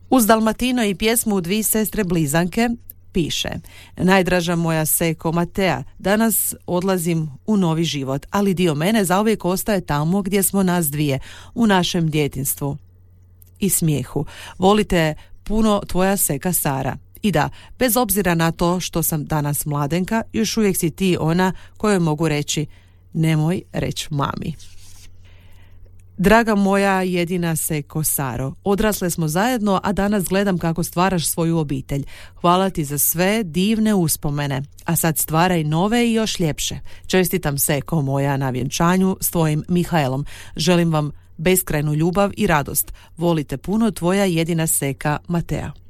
Uz Dalmatino i pjesmu Dvi sestre blizanke piše: najdraža moja seko Matea, danas odlazim u novi život, ali dio mene zauvijek ostaje tamo gdje smo nas dvije, u našem djetinjstvu i smijehu. Volite puno tvoja seka Sara. I da, bez obzira na to što sam danas mladenka, još uvijek si ti ona kojoj mogu reći nemoj reći mami. Draga moja jedina seko Saro, odrasle smo zajedno, a danas gledam kako stvaraš svoju obitelj. Hvala ti za sve divne uspomene, a sad stvaraj nove i još ljepše. Čestitam seko moja na vjenčanju s tvojim Mihaelom. Želim vam beskrajnu ljubav i radost. Volite puno tvoja jedina seka Matea.